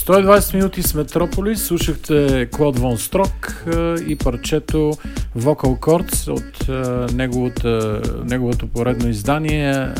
120 минути с Метрополис. Слушахте Клод Вон Строк и парчето Vocal Chords от неговото поредно издание